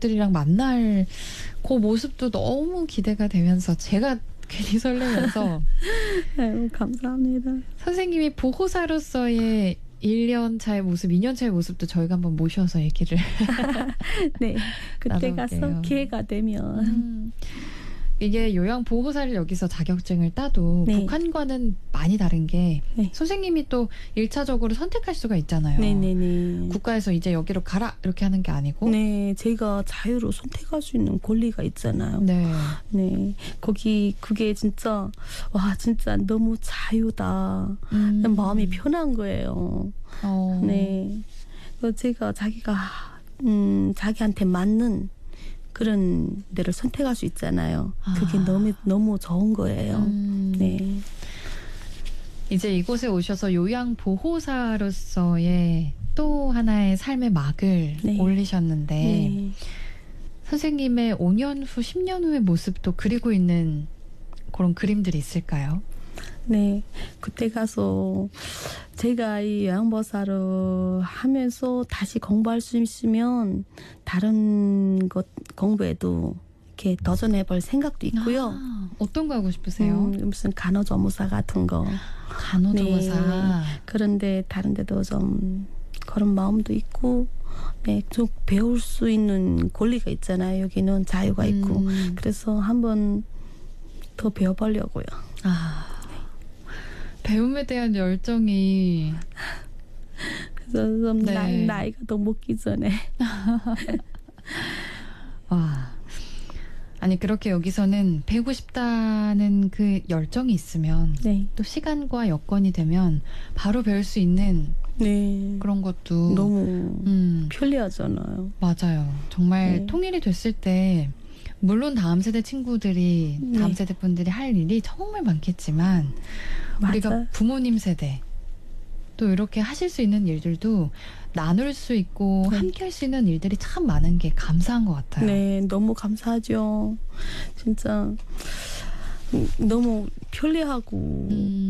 가족들이랑 만날 그 모습도 너무 기대가 되면서 제가 괜히 설레면서 아유, 감사합니다. 선생님이 보호사로서의 1년 차의 모습, 2년 차의 모습도 저희가 한번 모셔서 얘기를 네, 그때 나눠볼게요. 가서 기회가 되면 이게 요양보호사를 여기서 자격증을 따도 네. 북한과는 많이 다른 게 네. 선생님이 또 1차적으로 선택할 수가 있잖아요. 네네네. 국가에서 이제 여기로 가라 이렇게 하는 게 아니고 네, 제가 자유로 선택할 수 있는 권리가 있잖아요. 네. 네, 거기 그게 진짜 와 진짜 너무 자유다. 마음이 편한 거예요. 네, 제가 자기가 자기한테 맞는 그런 데를 선택할 수 있잖아요. 그게 너무 좋은 거예요. 네. 이제 이곳에 오셔서 요양보호사로서의 또 하나의 삶의 막을 네. 올리셨는데 네. 선생님의 5년 후, 10년 후의 모습도 그리고 있는 그런 그림들이 있을까요? 네, 그때 가서 제가 이 요양보호사를 하면서 다시 공부할 수 있으면 다른 것 공부에도 이렇게 도전해볼 생각도 있고요. 어떤 거 하고 싶으세요? 무슨 간호조무사 같은 거. 간호조무사. 네, 그런데 다른 데도 좀 그런 마음도 있고, 네, 좀 배울 수 있는 권리가 있잖아요. 여기는 자유가 있고. 그래서 한번 더 배워보려고요. 배움에 대한 열정이 그래서 좀 네. 나이가 더 먹기 전에. 와. 아니 그렇게 여기서는 배우고 싶다는 그 열정이 있으면 네. 또 시간과 여건이 되면 바로 배울 수 있는 네. 그런 것도 너무 편리하잖아요. 맞아요. 정말 네. 통일이 됐을 때 물론 다음 세대 친구들이 다음 네. 세대 분들이 할 일이 정말 많겠지만 우리가 맞아요. 부모님 세대 또 이렇게 하실 수 있는 일들도 나눌 수 있고 네. 함께 할 수 있는 일들이 참 많은 게 감사한 것 같아요. 네, 너무 감사하죠. 진짜 너무 편리하고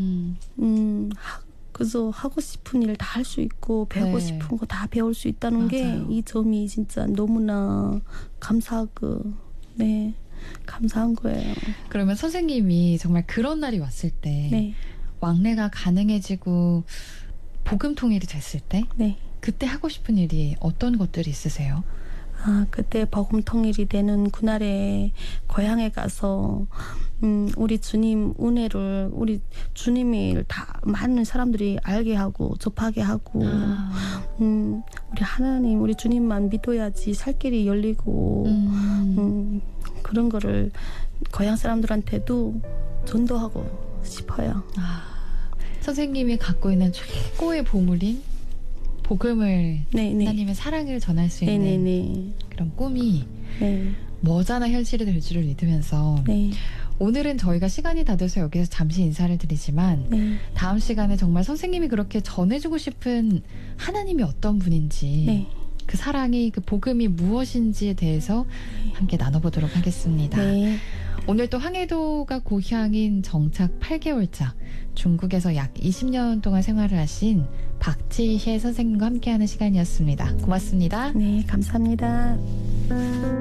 그래서 하고 싶은 일 다 할 수 있고 배우고 네. 싶은 거 다 배울 수 있다는 게 맞아요. 이 점이 진짜 너무나 감사하고 네, 감사한 거예요. 그러면 선생님이 정말 그런 날이 왔을 때 네, 왕래가 가능해지고 복음 통일이 됐을 때 네. 그때 하고 싶은 일이 어떤 것들이 있으세요? 그때 복음 통일이 되는 그날에 고향에 가서 우리 주님 은혜를 우리 주님이 다 많은 사람들이 알게 하고 접하게 하고 우리 하나님 우리 주님만 믿어야지 살 길이 열리고 그런 거를 고향 사람들한테도 전도하고 싶어요. 선생님이 갖고 있는 최고의 보물인 복음을 네네. 하나님의 사랑을 전할 수 있는 네네네. 그런 꿈이 네. 머지않아 현실이 될 줄을 믿으면서 네. 오늘은 저희가 시간이 다 돼서 여기서 잠시 인사를 드리지만 네. 다음 시간에 정말 선생님이 그렇게 전해주고 싶은 하나님이 어떤 분인지 네. 그 사랑이 그 복음이 무엇인지에 대해서 함께 나눠보도록 하겠습니다. 네. 오늘 또 황해도가 고향인 정착 8개월차 중국에서 약 20년 동안 생활을 하신 박지혜 선생님과 함께하는 시간이었습니다. 고맙습니다. 네, 감사합니다.